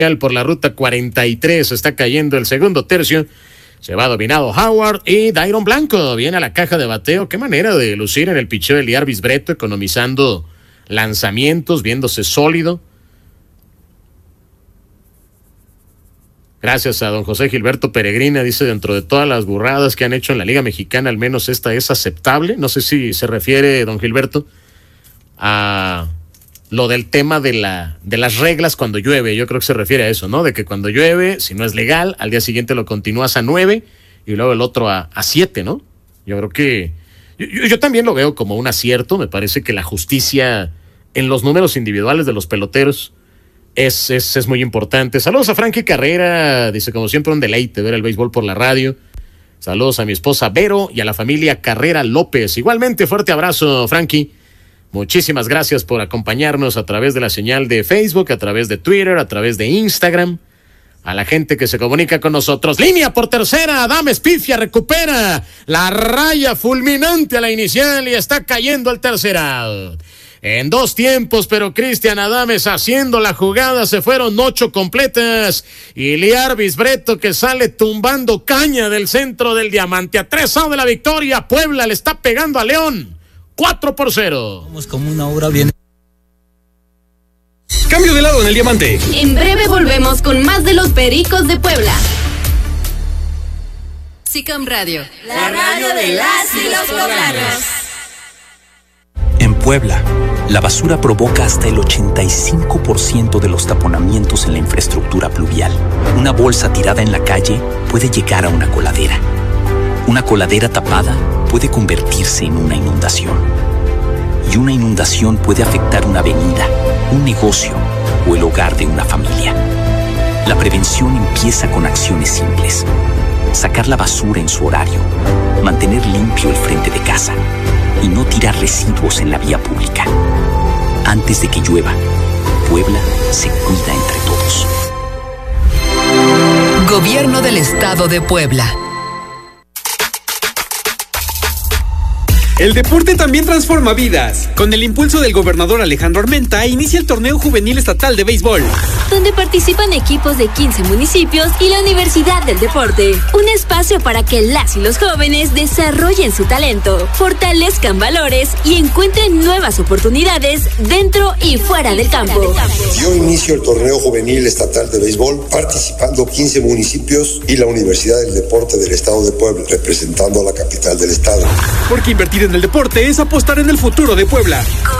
por la ruta 43. Está cayendo el segundo tercio. Se va dominado Howard y Dairon Blanco viene a la caja de bateo. Qué manera de lucir en el picheo de Liarvis Breto, economizando lanzamientos, viéndose sólido. Gracias a don José Gilberto Peregrina, dice, dentro de todas las burradas que han hecho en la Liga Mexicana, al menos esta es aceptable. No sé si se refiere, don Gilberto, a lo del tema de las reglas cuando llueve. Yo creo que se refiere a eso, ¿no? De que cuando llueve, si no es legal, al día siguiente lo continúas a 9 y luego el otro a 7, ¿no? Yo creo que yo también lo veo como un acierto. Me parece que la justicia en los números individuales de los peloteros es muy importante. Saludos a Frankie Carrera, dice, como siempre un deleite ver el béisbol por la radio. Saludos a mi esposa Vero y a la familia Carrera López. Igualmente, fuerte abrazo, Frankie. Muchísimas gracias por acompañarnos a través de la señal de Facebook, a través de Twitter, a través de Instagram. A la gente que se comunica con nosotros. Línea por tercera, Adames pifia, recupera la raya fulminante a la inicial y está cayendo el tercer out. En 2 tiempos, pero Cristian Adames haciendo la jugada, se fueron 8 completas y Liarvis Breto que sale tumbando caña del centro del diamante. A 3 outs de la victoria, Puebla le está pegando a León, 4-0. Vamos como una obra bien. Cambio de lado en el diamante. En breve volvemos con más de los Pericos de Puebla. SICAM Radio, la radio de las y los poblanos. En Puebla, la basura provoca hasta el 85% de los taponamientos en la infraestructura pluvial. Una bolsa tirada en la calle puede llegar a una coladera. Una coladera tapada puede convertirse en una inundación. Y una inundación puede afectar una avenida, un negocio o el hogar de una familia. La prevención empieza con acciones simples. Sacar la basura en su horario, mantener limpio el frente de casa y no tirar residuos en la vía pública. Antes de que llueva, Puebla se cuida entre todos. Gobierno del Estado de Puebla. El deporte también transforma vidas. Con el impulso del gobernador Alejandro Armenta, inicia el torneo juvenil estatal de béisbol, donde participan equipos de 15 municipios y la Universidad del Deporte. Un espacio para que las y los jóvenes desarrollen su talento, fortalezcan valores y encuentren nuevas oportunidades dentro y fuera del campo. Dio inicio el torneo juvenil estatal de béisbol, participando 15 municipios y la Universidad del Deporte del Estado de Puebla, representando a la capital del estado. Porque invertir en el deporte es apostar en el futuro de Puebla.